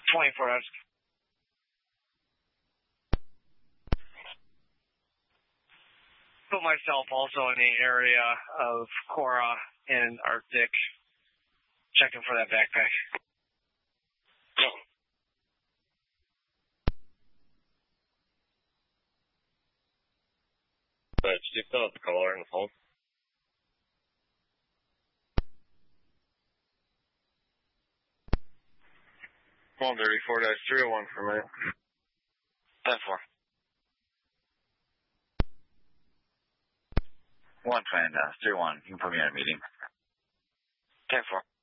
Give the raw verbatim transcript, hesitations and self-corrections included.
twenty-four hours. Put myself also in the area of Cora and Arctic, checking for that backpack. But did you fill out the color in the phone? one thirty-four dash three oh one for me. ten four. One twin, uh, three one. You can put me in a meeting. ten four.